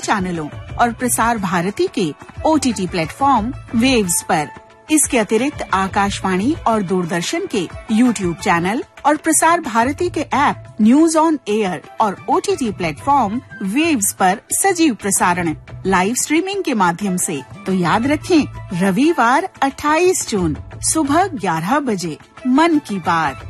चैनलों और प्रसार भारती के OTT प्लेटफॉर्म वेव्स पर। इसके अतिरिक्त आकाशवाणी और दूरदर्शन के YouTube चैनल और प्रसार भारती के ऐप न्यूज ऑन एयर और OTT प्लेटफॉर्म वेव्स पर सजीव प्रसारण लाइव स्ट्रीमिंग के माध्यम से। तो याद रखें, रविवार 28 जून सुबह 11 बजे मन की बात।